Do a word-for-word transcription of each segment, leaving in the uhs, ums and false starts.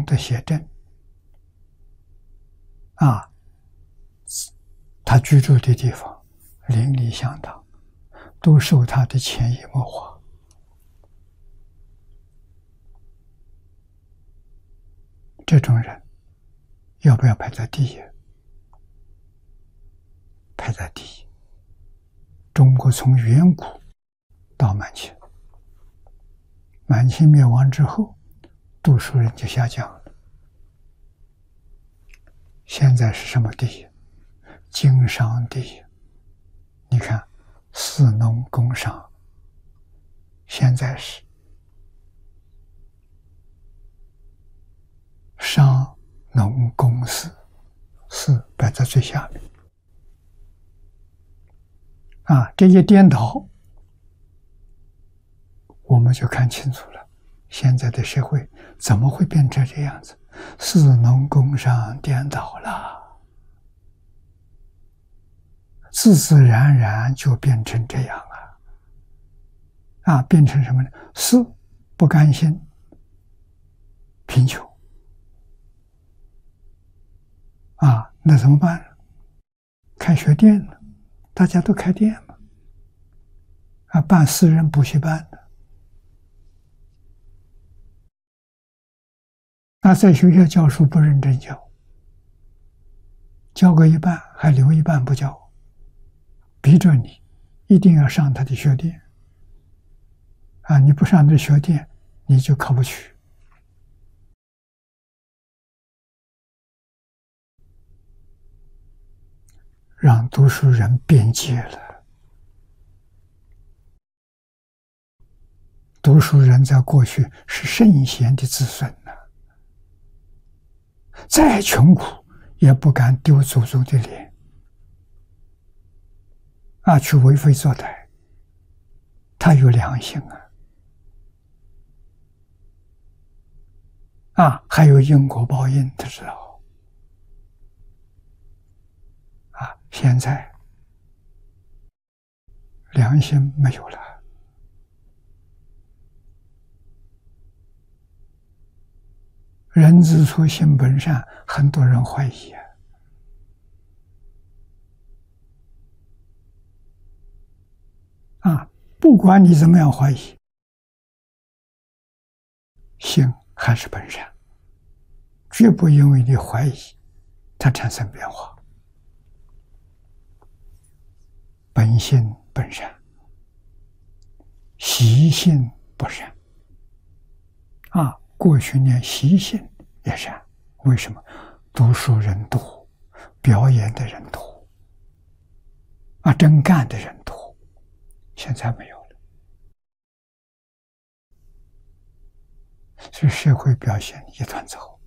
德协正啊，他居住的地方邻里乡党都受他的潜移默化。这种人要不要排在第一？排在第一。中国从远古到满清，满清灭亡之后，读书人就下降了。现在是什么第一？经商第一。你看，士农工商，现在是商农工士，士摆在最下面。啊，这些颠倒，我们就看清楚了。现在的社会怎么会变成这样子？士农工商颠倒了，自自然然就变成这样了。啊，变成什么呢？士不甘心贫穷，啊，那怎么办呢？开学店呢？大家都开店嘛，啊，办私人补习班的，那在学校教书不认真教，教个一半还留一半不教，逼着你一定要上他的学店，啊，你不上这学店，你就考不去。让读书人变节了。读书人在过去是圣贤的子孙呢、啊，再穷苦也不敢丢祖宗的脸，啊，去为非作歹，他有良心啊，啊，还有因果报应，他知道。啊，现在良心没有了，人之初性本善，很多人怀疑啊。啊，不管你怎么样怀疑，性还是本善，绝不因为你怀疑，它产生变化。本性本善，习性不善。啊，过去念习性也善，为什么？读书人多，表演的人多，啊，真干的人多，现在没有了。所以社会表现一团糟，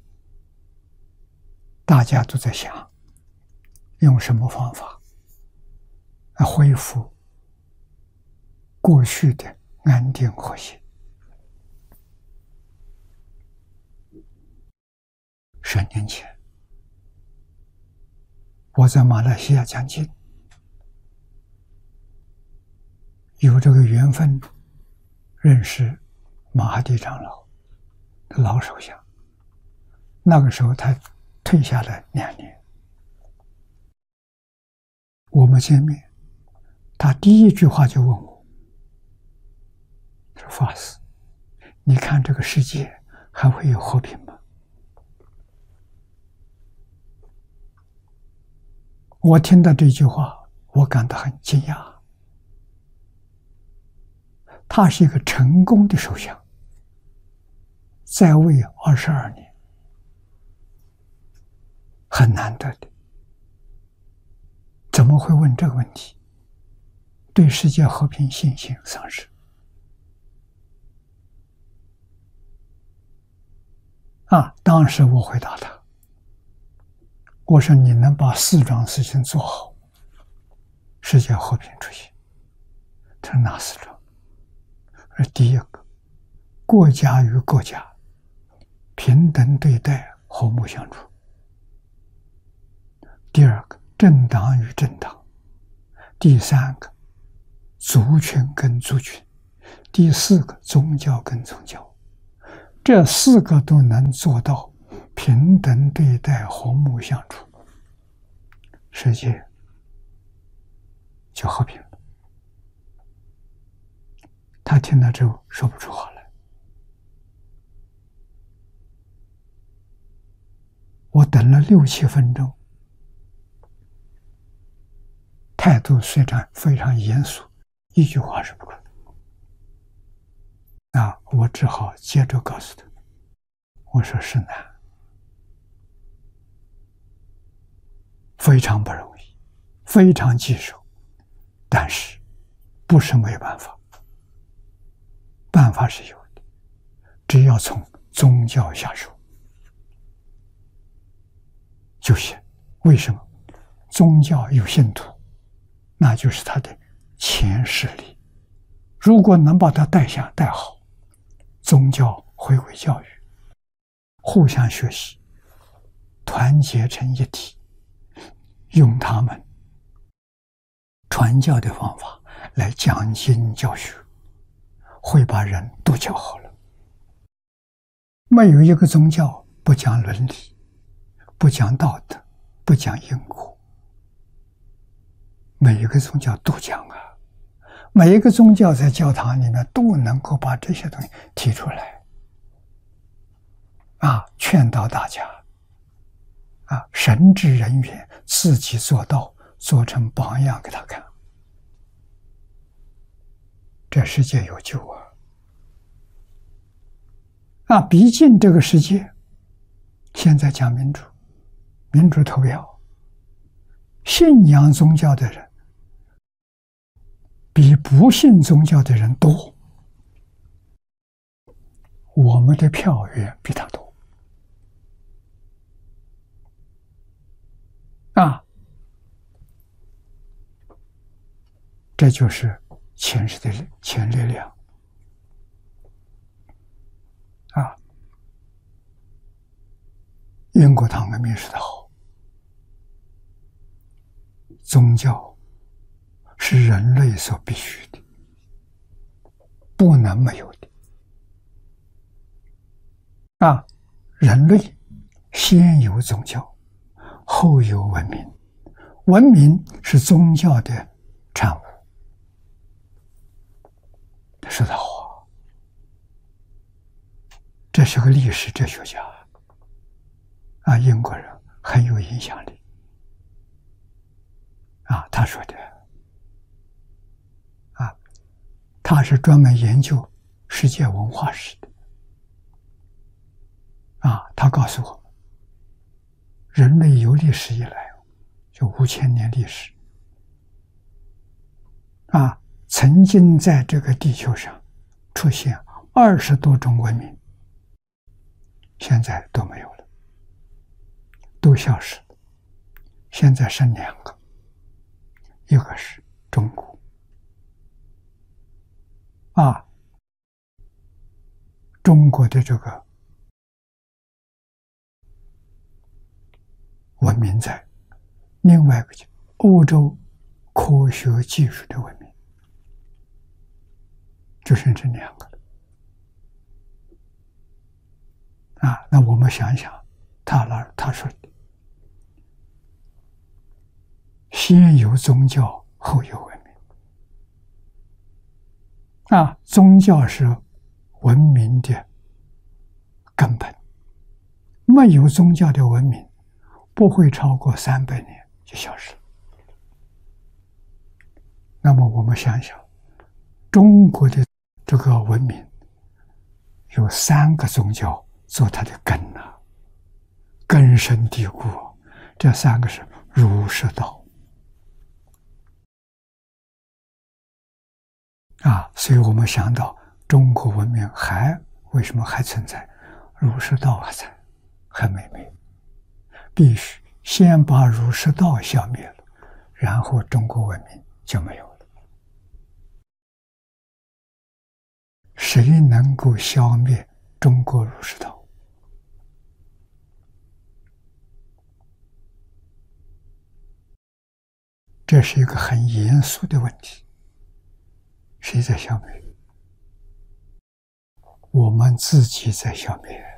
大家都在想用什么方法来恢复过去的安定和谐。十年前，我在马来西亚讲经，有这个缘分认识马哈蒂长老的老首相。那个时候他退下来两年，我们见面。他第一句话就问我说：“法师，你看这个世界还会有和平吗？”我听到这句话，我感到很惊讶。他是一个成功的首相，在位二十二年，很难得的。怎么会问这个问题？对世界和平信心丧失。啊，当时我回答他，我说你能把四桩事情做好，世界和平出现。他说哪四桩？说第一个，国家与国家平等对待，和睦相处；第二个，政党与政党；第三个，族群跟族群；第四个，宗教跟宗教。这四个都能做到， 平等对待，和睦相处，世界就和平了。他听了之后说不出话来。我等了六七分钟，态度虽然非常严肃，一句话说不出。啊，我只好接着告诉他，我说是难，非常不容易，非常棘手，但是不是没有办法，办法是有的，只要从宗教下手就行。为什么？宗教有信徒，那就是他的前势力，如果能把他带下带好，宗教回归教育，互相学习，团结成一体，用他们传教的方法来讲经教学，会把人都教好了。没有一个宗教不讲伦理，不讲道德，不讲因果，每一个宗教都讲啊。每一个宗教在教堂里面都能够把这些东西提出来啊，劝导大家啊，神职人员自己做到，做成榜样给他看，这世界有救啊！啊，毕竟这个世界现在讲民主，民主投票，信仰宗教的人比不信宗教的人多，我们的票远比他多啊！这就是前世的前力量啊！英国唐革命说得好，宗教是人类所必须的，不能没有的啊！人类先有宗教，后有文明，文明是宗教的产物。说得好，这是个历史哲学家啊，英国人很有影响力啊，他说的啊，他是专门研究世界文化史的啊，他告诉我们，人类有历史以来，就五千年历史啊，曾经在这个地球上出现二十多种文明，现在都没有了，都消失了。现在剩两个，一个是中国啊，中国的这个文明在，另外一个就欧洲科学技术的文明，就剩这两个了啊。那我们想想，他那他说的，先有宗教，后有文明啊，宗教是文明的根本，没有宗教的文明，不会超过三百年就消失了。那么我们想想，中国的这个文明有三个宗教做它的根啊，根深蒂固。这三个是儒释道啊，所以我们想到中国文明还为什么还存在？儒释道还在，还没没有。必须先把儒释道消灭了，然后中国文明就没有了。谁能够消灭中国儒释道？这是一个很严肃的问题。谁在消灭？我们自己在消灭。